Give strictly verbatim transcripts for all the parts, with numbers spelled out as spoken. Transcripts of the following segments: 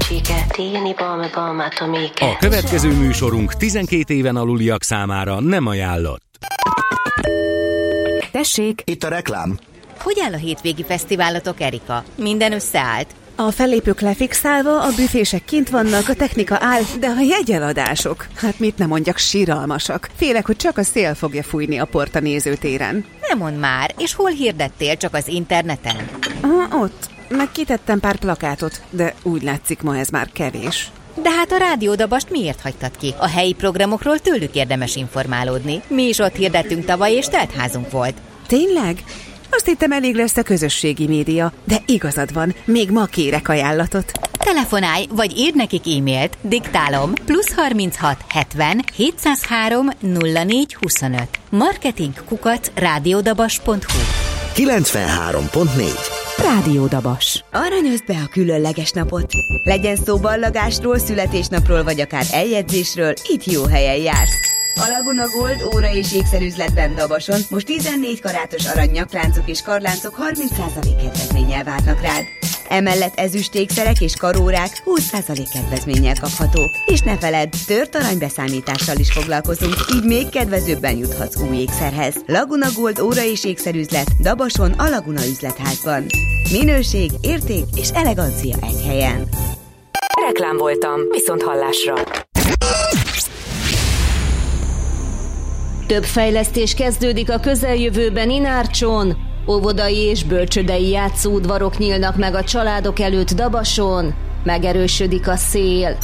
A következő műsorunk tizenkét éven aluliak számára nem ajánlott. Tessék! Itt a reklám. Hogy áll a hétvégi fesztiválatok, Erika? Minden összeállt? A fellépők lefixálva, a büfések kint vannak, a technika áll, de a jegyeladások, hát mit nem mondjak, síralmasak. Félek, hogy csak a szél fogja fújni a port a nézőtéren. Nem mondd már, és hol hirdettél, csak az interneten? Ah, ott. Meg kitettem pár plakátot, de úgy látszik, ma ez már kevés. De hát a Rádiódabast miért hagytad ki? A helyi programokról tőlük érdemes informálódni. Mi is ott hirdettünk tavaly, és teltházunk volt. Tényleg? Azt hittem, elég lesz a közösségi média, de igazad van, még ma kérek ajánlatot. Telefonálj, vagy írd nekik e-mailt. Diktálom, plusz harminchat hetven hétszázhárom nulla négy huszonöt. Marketing kukac rádiódabas pont hu. kilencvenhárom pont négy Rádiódabas. Aranyozd be a különleges napot. Legyen szó ballagásról, születésnapról, vagy akár eljegyzésről, itt jó helyen jársz. A Laguna Gold óra és ékszerüzletben Dabason most tizennégy karátos arany nyakláncok és karláncok harminc százalék kedvezménnyel várnak rád. Emellett ezüst ékszerek és karórák húsz százalék kedvezménnyel kaphatók. És ne feledd, tört aranybeszámítással is foglalkozunk, így még kedvezőbben juthatsz új ékszerhez. Laguna Gold óra és ékszerüzlet Dabason a Laguna üzletházban. Minőség, érték és elegancia egy helyen. Reklám voltam, viszont hallásra. Több fejlesztés kezdődik a közeljövőben Inárcson, óvodai és bölcsődei játszóudvarok nyílnak meg a családok előtt Dabason, megerősödik a szél.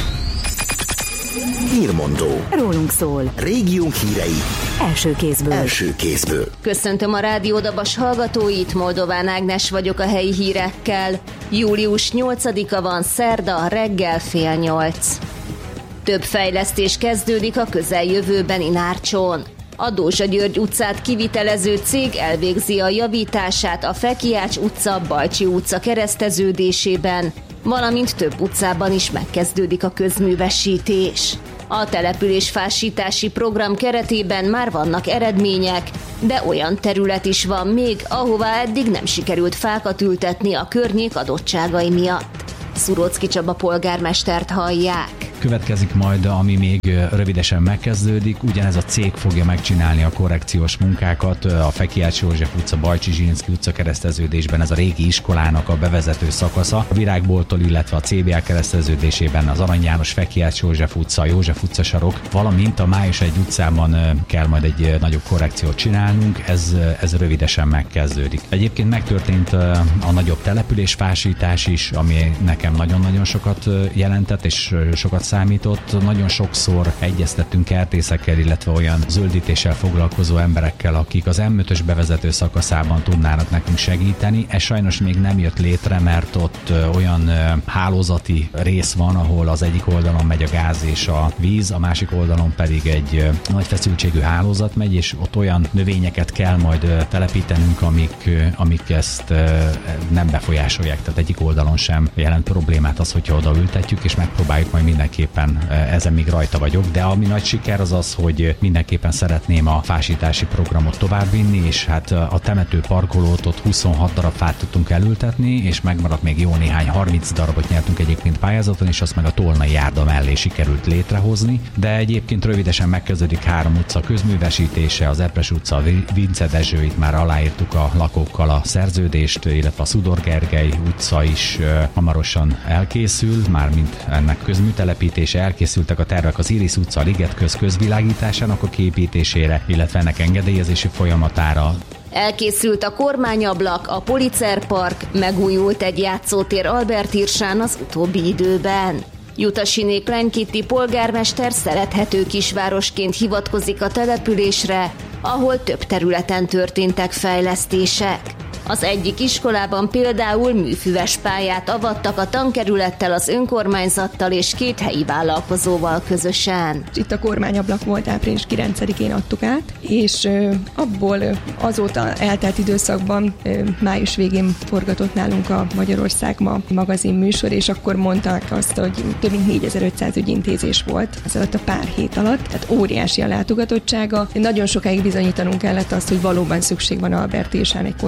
Hírmondó. Rólunk szól. Régiónk hírei. Első kézből. Első kézből. Köszöntöm a Rádiódabas hallgatóit, Moldován Ágnes vagyok a helyi hírekkel. július nyolcadika van, szerda, reggel fél nyolc. Több fejlesztés kezdődik a közeljövőben Inárcson. A Dózsa György utcát kivitelező cég elvégzi a javítását a Fekiács utca, Bajcsi utca kereszteződésében, valamint több utcában is megkezdődik a közművesítés. A településfásítási program keretében már vannak eredmények, de olyan terület is van még, ahová eddig nem sikerült fákat ültetni a környék adottságai miatt. Szuróczki Csaba polgármestert hallják. Következik majd, ami még rövidesen megkezdődik. Ugyanez a cég fogja megcsinálni a korrekciós munkákat a Fekiács József utca, Bajcsi Zsinszky utca kereszteződésben, ez a régi iskolának a bevezető szakasza. A Virágbolttól, illetve a cé bé á kereszteződésében az Arany János Fekiács József utca, József utca sarok, valamint a Május egy utcában kell majd egy nagyobb korrekciót csinálnunk, ez, ez rövidesen megkezdődik. Egyébként megtörtént a nagyobb településfásítás is, ami nekem nagyon-nagyon sokat jelentett, és sokat számított. Nagyon sokszor egyeztettünk kertészekkel, illetve olyan zöldítéssel foglalkozó emberekkel, akik az em ötös bevezető szakaszában tudnának nekünk segíteni. Ez sajnos még nem jött létre, mert ott olyan hálózati rész van, ahol az egyik oldalon megy a gáz és a víz, a másik oldalon pedig egy nagy feszültségű hálózat megy, és ott olyan növényeket kell majd telepítenünk, amik, amik ezt nem befolyásolják. Tehát egyik oldalon sem jelent problémát az, hogyha odaültetjük, és megpróbáljuk majd mindenképpen, ezen még rajta vagyok, de ami nagy siker az az, hogy mindenképpen szeretném a fásítási programot továbbvinni, és hát a temető parkolót ott huszonhat darab fát tudtunk elültetni, és megmaradt még jó néhány, harminc darabot nyertünk egyébként pályázaton, és azt meg a Tolnai járda mellé sikerült létrehozni, de egyébként rövidesen megkezdődik három utca közművesítése, az Epres utca, a Vince Dezső, itt már aláírtuk a lakókkal a szerződést, illetve a Szudor Gergely utca is hamarosan elkészül, mármint ennek közműtelepítése, elkészültek a tervek az Iris utca, a Liget köz közvilágításának a kiépítésére, illetve ennek engedélyezési folyamatára. Elkészült a kormányablak, a Policer Park, megújult egy játszótér Albert Irsán az utóbbi időben. Jutasiné Plenkitti polgármester szerethető kisvárosként hivatkozik a településre, ahol több területen történtek fejlesztések. Az egyik iskolában például műfüves pályát avattak a tankerülettel, az önkormányzattal és két helyi vállalkozóval közösen. Itt a kormányablak volt, április kilencedikén adtuk át, és abból azóta eltelt időszakban május végén forgatott nálunk a Magyarország Ma magazin műsor, és akkor mondták azt, hogy több mint négyezer-ötszáz ügyintézés volt ez alatt a pár hét alatt, tehát óriási a látogatottsága. Nagyon sokáig bizonyítanunk kellett azt, hogy valóban szükség van Albert Irsán egy kormányablak.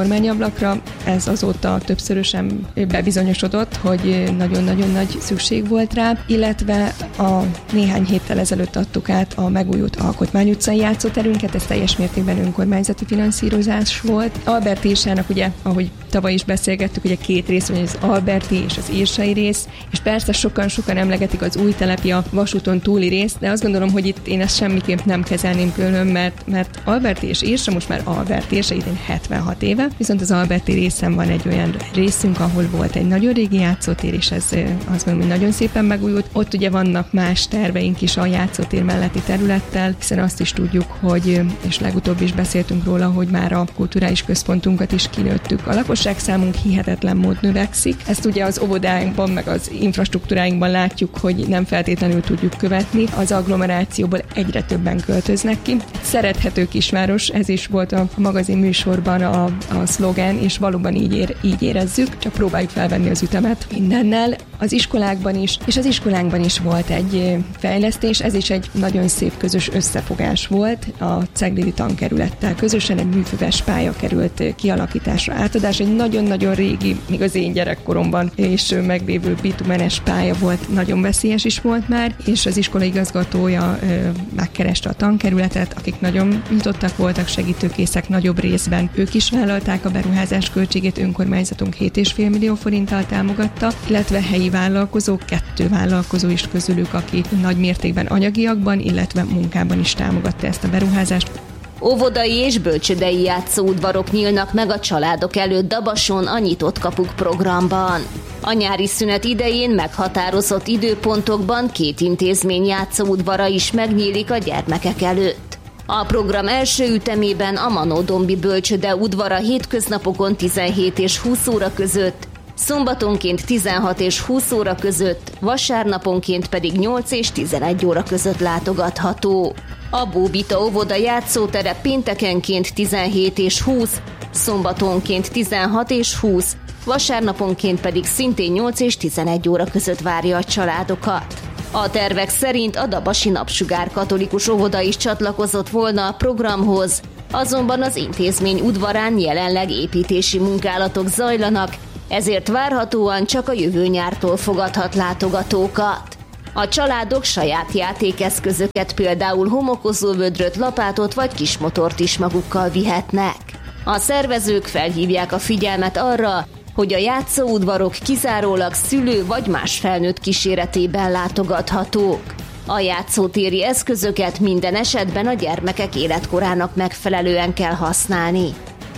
falakra. Ez azóta többszörösen bebizonyosodott, hogy nagyon-nagyon nagy szükség volt rá, illetve a néhány héttel ezelőtt adtuk át a megújult Alkotmány utcai játszóterünket, ez teljes mértékben önkormányzati finanszírozás volt. Alberti Irsának ugye, ahogy tavaly is beszélgettük, ugye két rész van, az Alberti és az Irsai rész, és persze sokan-sokan emlegetik az új telepi, a vasúton túli rész, de azt gondolom, hogy itt én ezt semmiképp nem kezelném külön, mert, mert Alberti és Irsa most már Alberti Irsa, idén hetvenhat éve, viszont az Alberti részen van egy olyan részünk, ahol volt egy nagyon régi játszótér, és ez azt mondom, hogy nagyon szépen megújult. Ott ugye vannak más terveink is a játszótér melletti területtel, hiszen azt is tudjuk, hogy, és legutóbb is beszéltünk róla, hogy már a kulturális központunkat is kinőttük. A lakosságszámunk hihetetlen mód növekszik. Ezt ugye az óvodáinkban, meg az infrastruktúráinkban látjuk, hogy nem feltétlenül tudjuk követni. Az agglomerációból egyre többen költöznek ki. Szerethető kisváros, ez is volt a magazin műsorban a, a szlogen, és valóban így, ér, így érezzük, csak próbáljuk felvenni az ütemet mindennel. Az iskolákban is, és az iskolánkban is volt egy fejlesztés, ez is egy nagyon szép közös összefogás volt a Ceglidi tankerülettel. Közösen egy műfüves pálya került kialakításra, átadás, egy nagyon-nagyon régi, még az én gyerekkoromban és meglévő bitumenes pálya volt, nagyon veszélyes is volt már, és az iskola igazgatója ö, megkereste a tankerületet, akik nagyon nyitottak voltak, segítőkészek nagyobb részben. Ők is vállalták a beruházás költségét, önkormányzatunk hét egész öt millió forinttal támogatta, illetve helyi vállalkozók, kettő vállalkozó is közülük, aki nagy mértékben anyagiakban, illetve munkában is támogatta ezt a beruházást. Óvodai és bölcsődei játszóudvarok nyílnak meg a családok előtt Dabason a Nyitott Kapuk programban. A nyári szünet idején meghatározott időpontokban két intézmény játszóudvara is megnyílik a gyermekek előtt. A program első ütemében a Manódombi bölcsőde udvara hétköznapokon tizenhét és húsz óra között, szombatonként tizenhat és húsz óra között, vasárnaponként pedig nyolc és tizenegy óra között látogatható. A Bóbita óvoda játszótere péntekenként tizenhét és húsz, szombatonként tizenhat és húsz, vasárnaponként pedig szintén nyolc és tizenegy óra között várja a családokat. A tervek szerint a Dabasi Napsugár katolikus óvoda is csatlakozott volna a programhoz, azonban az intézmény udvarán jelenleg építési munkálatok zajlanak, ezért várhatóan csak a jövő nyártól fogadhat látogatókat. A családok saját játékeszközöket, például homokozóvödröt, lapátot vagy kismotort is magukkal vihetnek. A szervezők felhívják a figyelmet arra, hogy a játszóudvarok kizárólag szülő vagy más felnőtt kíséretében látogathatók. A játszótéri eszközöket minden esetben a gyermekek életkorának megfelelően kell használni.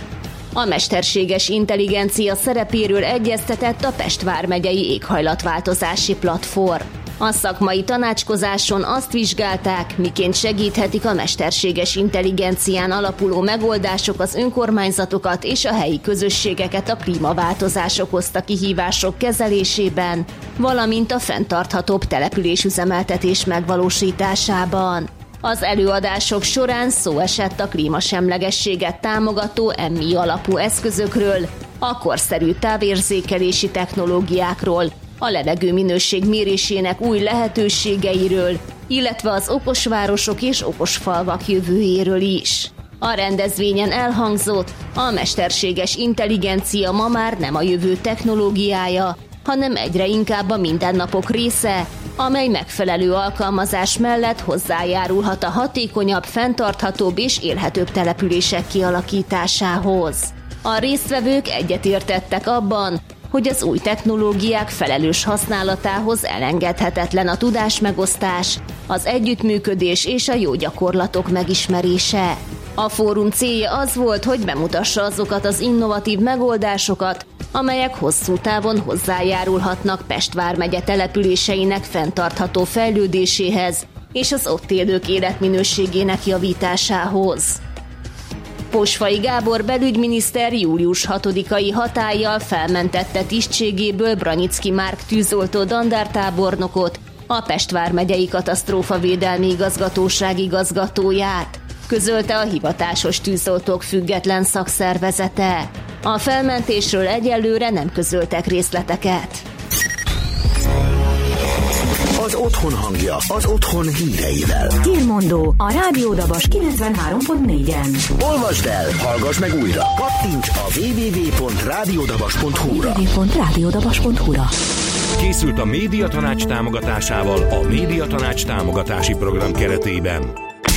A mesterséges intelligencia szerepéről egyeztetett a Pest vármegyei éghajlatváltozási platform. A szakmai tanácskozáson azt vizsgálták, miként segíthetik a mesterséges intelligencián alapuló megoldások az önkormányzatokat és a helyi közösségeket a klímaváltozás okozta kihívások kezelésében, valamint a fenntarthatóbb településüzemeltetés megvalósításában. Az előadások során szó esett a klímasemlegességet támogató em i alapú eszközökről, a korszerű távérzékelési technológiákról, a levegő minőség mérésének új lehetőségeiről, illetve az okos városok és okos falvak jövőjéről is. A rendezvényen elhangzott, a mesterséges intelligencia ma már nem a jövő technológiája, hanem egyre inkább a mindennapok része, amely megfelelő alkalmazás mellett hozzájárulhat a hatékonyabb, fenntarthatóbb és élhetőbb települések kialakításához. A résztvevők egyetértettek abban, hogy az új technológiák felelős használatához elengedhetetlen a tudásmegosztás, az együttműködés és a jó gyakorlatok megismerése. A fórum célja az volt, hogy bemutassa azokat az innovatív megoldásokat, amelyek hosszú távon hozzájárulhatnak Pest vármegye településeinek fenntartható fejlődéséhez és az ott élők életminőségének javításához. Posfai Gábor belügyminiszter július hatodikai hatállyal felmentette tisztségéből Branyicki Márk tűzoltó dandártábornokot, a Pest vármegyei katasztrófavédelmi igazgatóság igazgatóját, közölte a hivatásos tűzoltók független szakszervezete. A felmentésről egyelőre nem közöltek részleteket. Az otthon hangja az otthon híreivel. Hírmondó a Rádió Dabas kilencvenhárom pont négyen. Olvasd el, hallgass meg újra. Kattints a double-u double-u double-u pont rádiódabas pont hu-ra. double-u double-u double-u pont rádiódabas pont hu-ra. Készült a Médiatanács támogatásával a Médiatanács támogatási program keretében.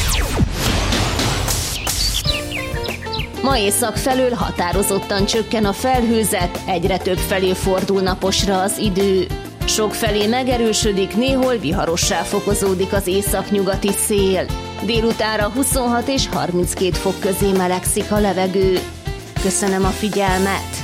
Ma észak felől határozottan csökken a felhőzet, egyre több felé fordul naposra az idő. Sokfelé megerősödik, néhol viharossá fokozódik az északnyugati szél. Délutánra huszonhat és harminckét fok közé melegszik a levegő. Köszönöm a figyelmet!